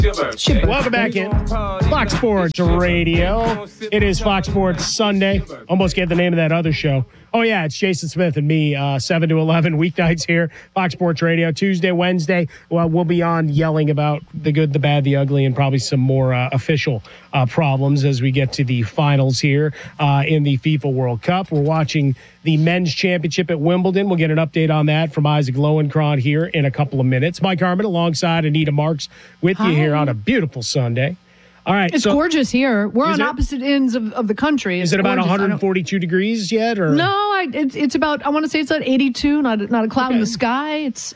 Welcome back in. Fox Sports Radio. It is Fox Sports Sunday. Almost get the name of that other show. Oh, yeah, it's Jason Smith and me, 7 to 11 weeknights here, Fox Sports Radio. Tuesday, Wednesday, well, we'll be on yelling about the good, the bad, the ugly, and probably some more official problems as we get to the finals here in the FIFA World Cup. We're watching the men's championship at Wimbledon. We'll get an update on that from Isaac Lowenkron here in a couple of minutes. Mike Harmon alongside Anita Marks with you here on a beautiful Sunday. All right. It's gorgeous here. We're on opposite ends of the country. Is it about 142 degrees yet? Or no, it's about, I want to say it's at 82, not a cloud in the sky. It's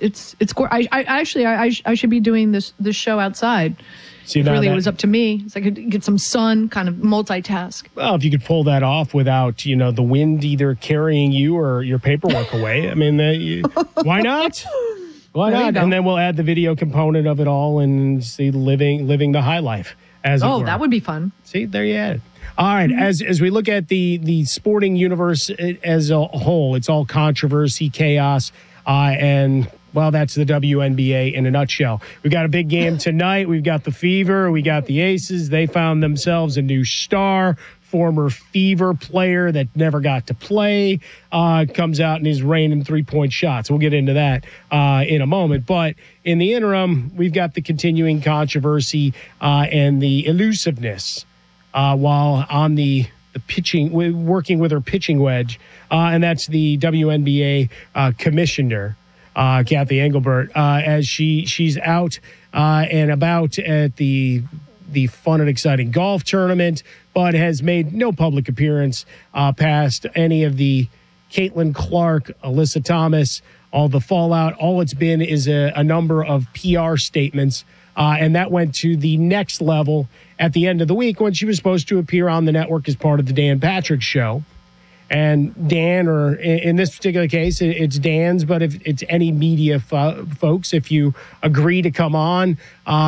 I should be doing this show outside. See, if really it was up to me. So I could get some sun, kind of multitask. Well, if you could pull that off without, the wind either carrying you or your paperwork away. I mean, why not? Why not? And then we'll add the video component of it all and see living the high life. That would be fun. See, there you had it. All right, as we look at the sporting universe as a whole, it's all controversy, chaos, and, well, that's the WNBA in a nutshell. We've got a big game tonight. We've got the Fever. We got the Aces. They found themselves a new star. Former Fever player that never got to play comes out and is raining three-point shots. We'll get into that in a moment. But in the interim, we've got the continuing controversy and the elusiveness while on the pitching, working with her pitching wedge, and that's the WNBA commissioner, Kathy Engelbert, as she's out and about at the fun and exciting golf tournament, but has made no public appearance past any of the Caitlin Clark, Alyssa Thomas, all the fallout. All it's been is a number of PR statements, and that went to the next level at the end of the week when she was supposed to appear on the network as part of the Dan Patrick Show. And Dan, or in this particular case, it's Dan's, but if it's any media folks, if you agree to come on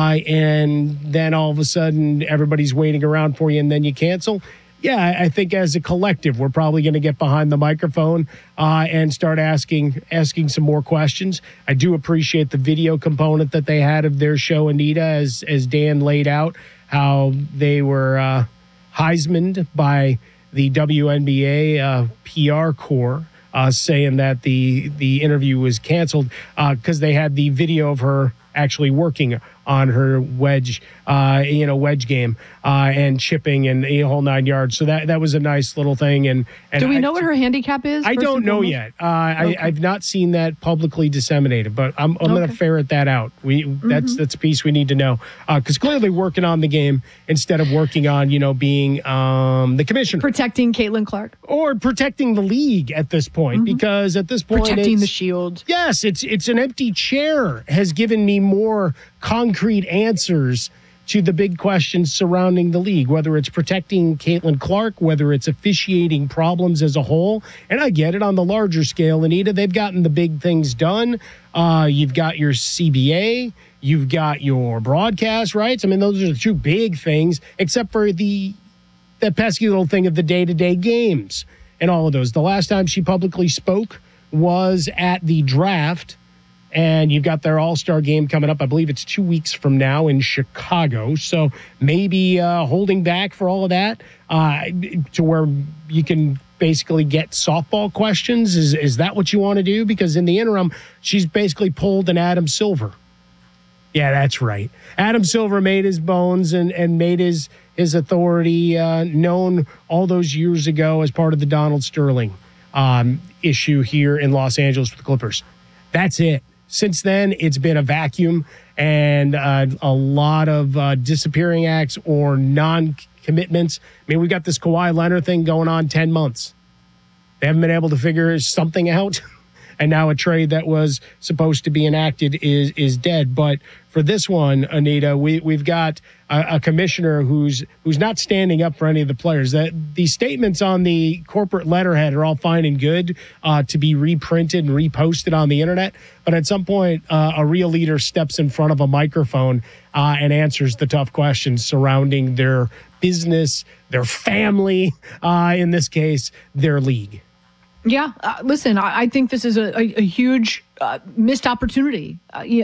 and then all of a sudden everybody's waiting around for you and then you cancel, yeah, I think as a collective, we're probably going to get behind the microphone and start asking some more questions. I do appreciate the video component that they had of their show, Anita, as Dan laid out how they were Heismaned by the WNBA PR corps, saying that the interview was canceled because they had the video of her actually working on her wedge game and chipping and the whole 9 yards. So that was a nice little thing. And do we know what her handicap is? I don't know yet. Okay. I've not seen that publicly disseminated, but I'm going to ferret that out. That's a piece we need to know because clearly working on the game instead of working on being the commissioner, protecting Caitlin Clark or protecting the league at this point because at this point protecting the shield. Yes, it's an empty chair has given me more concrete answers to the big questions surrounding the league, whether it's protecting Caitlin Clark, whether it's officiating problems as a whole. And I get it on the larger scale, Anita. They've gotten the big things done. You've got your CBA. You've got your broadcast rights. I mean, those are the two big things, except for that pesky little thing of the day-to-day games and all of those. The last time she publicly spoke was at the draft. And you've got their all-star game coming up. I believe it's 2 weeks from now in Chicago. So maybe holding back for all of that to where you can basically get softball questions. Is that what you want to do? Because in the interim, she's basically pulled an Adam Silver. Yeah, that's right. Adam Silver made his bones and made his authority known all those years ago as part of the Donald Sterling issue here in Los Angeles with the Clippers. That's it. Since then, it's been a vacuum and a lot of disappearing acts or non-commitments. I mean, we've got this Kawhi Leonard thing going on 10 months. They haven't been able to figure something out. And now a trade that was supposed to be enacted is dead. But for this one, Anita, we've got a commissioner who's not standing up for any of the players. The statements on the corporate letterhead are all fine and good to be reprinted and reposted on the internet. But at some point, a real leader steps in front of a microphone and answers the tough questions surrounding their business, their family, in this case, their league. Yeah, listen, I think this is a huge missed opportunity.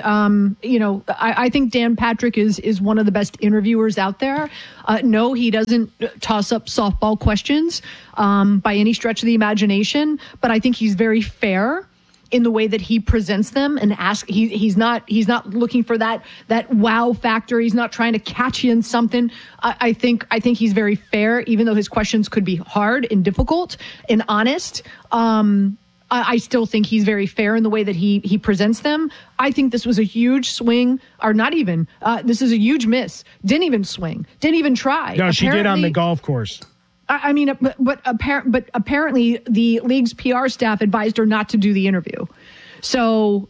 I think Dan Patrick is one of the best interviewers out there. No, he doesn't toss up softball questions by any stretch of the imagination, but I think he's very fair in the way that he presents them and he's not looking for that wow factor. He's not trying to catch you in something. I think he's very fair, even though his questions could be hard and difficult and honest. I still think he's very fair in the way that he presents them. I think this was a huge swing, or not even. This is a huge miss. Didn't even swing. Didn't even try. No, she did on the golf course. I mean, but apparently the league's PR staff advised her not to do the interview. So,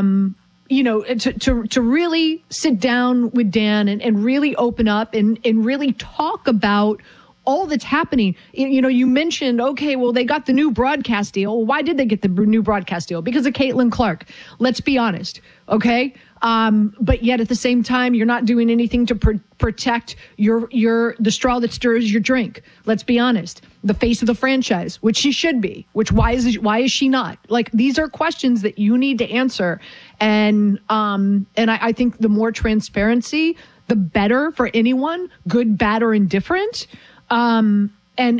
to really sit down with Dan and really open up and really talk about all that's happening. You mentioned, okay, well, they got the new broadcast deal. Why did they get the new broadcast deal? Because of Caitlin Clark. Let's be honest. Okay. But yet at the same time, you're not doing anything to protect the straw that stirs your drink. Let's be honest. The face of the franchise, which she should be, why is she not? Like, these are questions that you need to answer. And I think the more transparency, the better for anyone, good, bad, or indifferent. I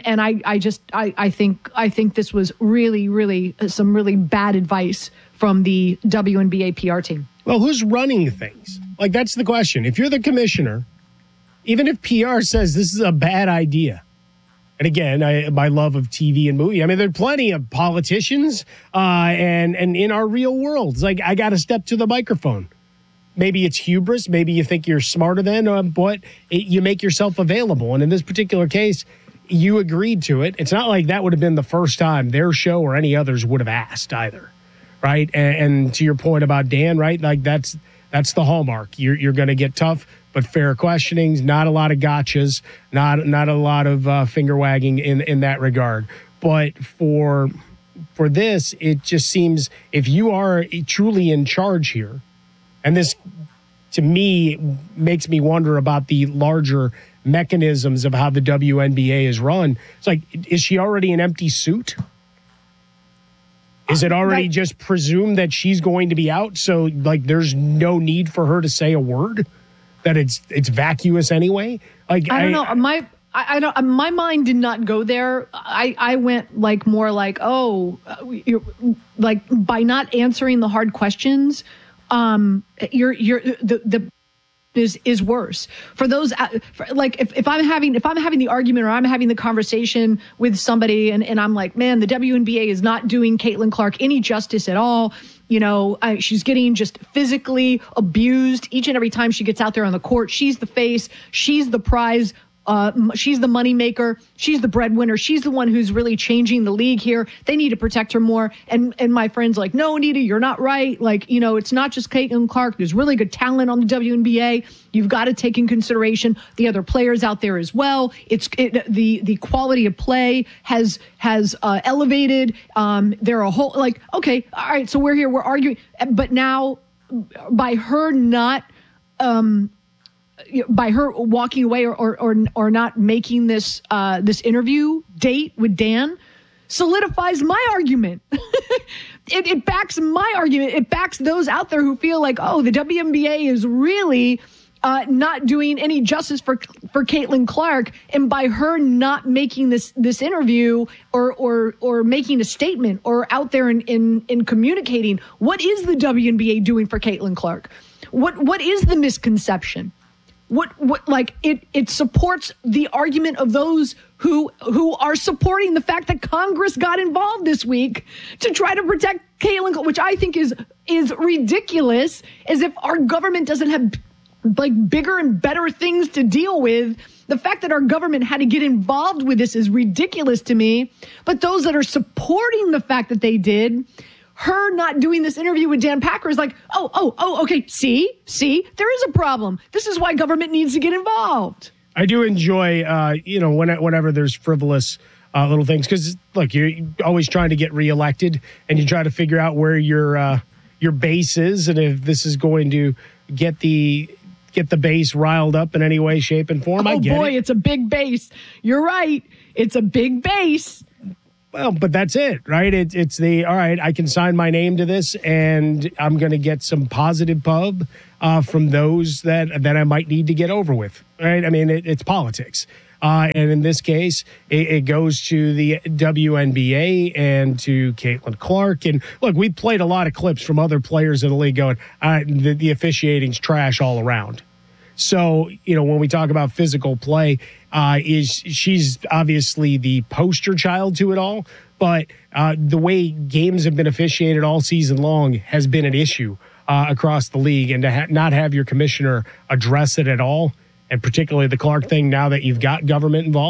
think this was really, really some really bad advice from the WNBA PR team. Well, who's running things? Like, that's the question. If you're the commissioner, even if PR says this is a bad idea, and again, my love of TV and movie, I mean, there are plenty of politicians and in our real world, it's like, I got to step to the microphone. Maybe it's hubris. Maybe you think you're smarter than, but you make yourself available. And in this particular case, you agreed to it. It's not like that would have been the first time their show or any others would have asked either, right? And to your point about Dan, right? Like, that's the hallmark. You're going to get tough but fair questionings. Not a lot of gotchas. Not a lot of finger wagging in that regard. But for this, it just seems if you are truly in charge here. And this, to me, makes me wonder about the larger mechanisms of how the WNBA is run. It's like, is she already an empty suit? Is it already just presumed that she's going to be out? So, like, there's no need for her to say a word? That it's vacuous anyway? Like, I don't know. My mind did not go there. I went like more like, like by not answering the hard questions. Is worse for those like if I'm having the argument or I'm having the conversation with somebody and I'm like, man, the WNBA is not doing Caitlin Clark any justice at all. She's getting just physically abused each and every time she gets out there on the court. She's the face. She's the prize. She's the moneymaker. She's the breadwinner. She's the one who's really changing the league here. They need to protect her more. And my friend's like, no, Anita, you're not right. Like, it's not just Caitlin Clark. There's really good talent on the WNBA. You've got to take in consideration the other players out there as well. The quality of play has elevated. They're a whole okay, all right. So we're here. We're arguing, but now by her not. By her walking away or not making this interview date with Dan solidifies my argument. It backs my argument. It backs those out there who feel like, oh, the WNBA is really not doing any justice for Caitlin Clark, and by her not making this interview or making a statement or out there in communicating, what is the WNBA doing for Caitlin Clark? What is the misconception? What like it supports the argument of those who are supporting the fact that Congress got involved this week to try to protect Caitlin, which I think is ridiculous, as if our government doesn't have like bigger and better things to deal with. The fact that our government had to get involved with this is ridiculous to me. But those that are supporting the fact that they did, her not doing this interview with Dan Packer is like, okay, see, there is a problem. This is why government needs to get involved. I do enjoy, whenever there's frivolous little things, because look, you're always trying to get reelected, and you try to figure out where your base is, and if this is going to get the base riled up in any way, shape, and form. I get it. It's a big base. You're right. It's a big base. Well, but that's it, right? It's all right, I can sign my name to this and I'm going to get some positive pub from those that I might need to get over with, right? I mean, it's politics. And in this case, it goes to the WNBA and to Caitlin Clark. And look, we played a lot of clips from other players in the league going, the officiating's trash all around. So, when we talk about physical play, she's obviously the poster child to it all. But the way games have been officiated all season long has been an issue across the league. And to not have your commissioner address it at all, and particularly the Clark thing, now that you've got government involved,